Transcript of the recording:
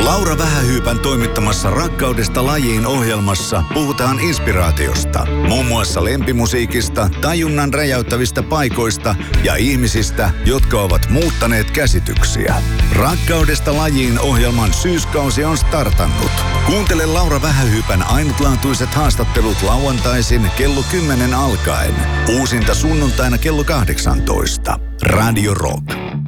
Laura Vähähyypän toimittamassa Rakkaudesta lajiin -ohjelmassa puhutaan inspiraatiosta. Muun muassa lempimusiikista, tajunnan räjäyttävistä paikoista ja ihmisistä, jotka ovat muuttaneet käsityksiä. Rakkaudesta lajiin -ohjelman syyskausi on startannut. Kuuntele Laura Vähähyypän ainutlaatuiset haastattelut lauantaisin kello 10 alkaen. Uusinta sunnuntaina kello 18. Radio Rock.